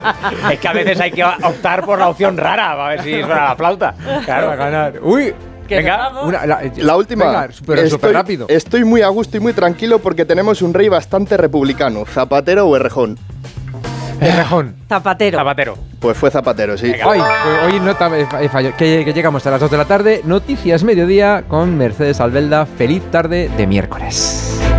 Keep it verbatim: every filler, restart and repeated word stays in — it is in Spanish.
Es que a veces hay que optar por la opción rara, a ver si suena la flauta. Claro, Para ganar. Uy. Venga, una, la, la última. Venga, pero súper rápido. Estoy muy a gusto y muy tranquilo porque tenemos un rey bastante republicano. ¿Zapatero o Errejón? Errejón. Zapatero. Zapatero. Pues fue Zapatero, sí. Hoy, pues hoy no he fallado. Que, que llegamos a las dos de la tarde. Noticias mediodía con Mercedes Albelda. Feliz tarde de miércoles.